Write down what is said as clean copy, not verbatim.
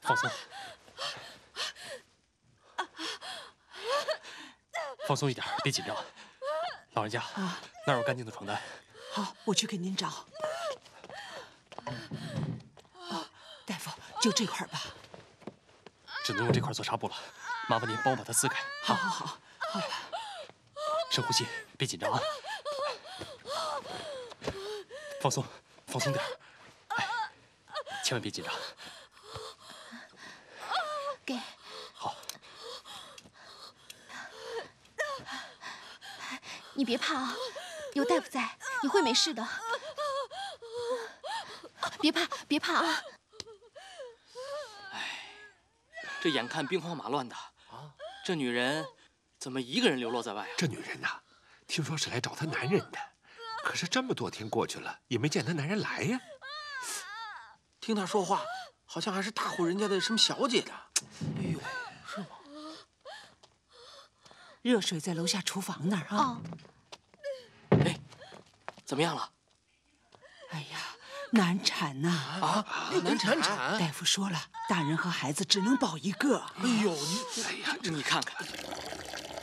放松，放松一点，别紧张。老人家，那儿有干净的床单。 好，我去给您找。大夫，就这块吧。 只能用这块做纱布了，麻烦您帮我把它撕开。 好好好，好。 深呼吸，别紧张啊。放松，放松点。哎，千万别紧张。 给。 好。 你别怕啊，有大夫在，你会没事的。别怕，别怕啊！ 哎，这眼看兵荒马乱的啊，这女人怎么一个人流落在外啊？ 这女人呐，听说是来找她男人的，可是这么多天过去了，也没见她男人来呀。 听她说话，好像还是大户人家的什么小姐的。哎呦，是吗？ 热水在楼下厨房那儿啊。 哎，怎么样了？ 哎呀，难产呐！ 啊，难产！ 大夫说了，大人和孩子只能保一个。 哎呦， 哎呀，你看看，